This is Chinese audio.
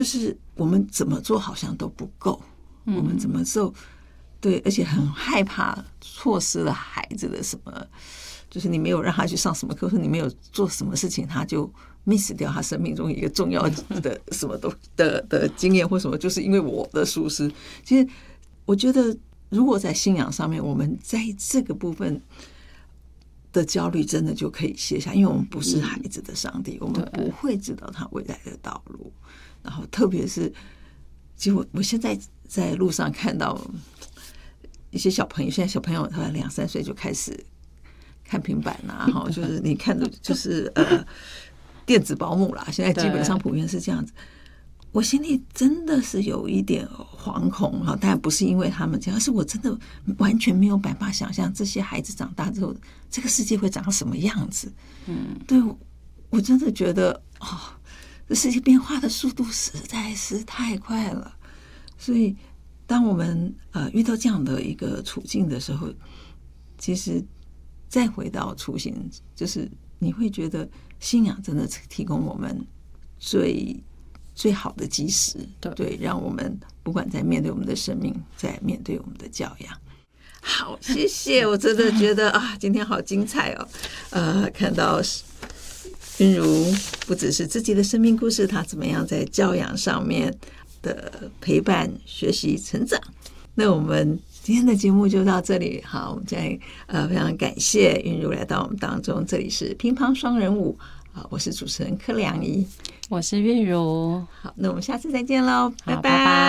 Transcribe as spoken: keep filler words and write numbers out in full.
就是我们怎么做好像都不够，嗯、我们怎么做对，而且很害怕错失了孩子的什么，就是你没有让他去上什么课，或者你没有做什么事情，他就 miss 掉他生命中一个重要的什么都的的经验或什么，就是因为我的疏失。其实我觉得，如果在信仰上面，我们在这个部分的焦虑真的就可以卸下，因为我们不是孩子的上帝，我们不会知道他未来的道路。然后特别是，其实我我现在在路上看到一些小朋友，现在小朋友他两三岁就开始看平板啦，哈，就是你看的就是呃电子保姆啦，现在基本上普遍是这样子。我心里真的是有一点惶恐哈，当然不是因为他们这样，而是我真的完全没有办法想象这些孩子长大之后，这个世界会长什么样子。嗯，对，我真的觉得哦，这世界变化的速度实在是太快了。所以，当我们呃遇到这样的一个处境的时候，其实再回到初心，就是你会觉得信仰真的提供我们最最好的基石，对，对，让我们不管在面对我们的生命，在面对我们的教养。好，谢谢，我真的觉得啊，今天好精彩哦！呃，看到韵如不只是自己的生命故事，她怎么样在教养上面的陪伴、学习、成长。那我们今天的节目就到这里，好，我们再呃非常感谢韵如来到我们当中，这里是乒乓双人舞啊，我是主持人柯良仪， 我是韵如， 好，那我们下次再见喽，拜拜。 拜拜。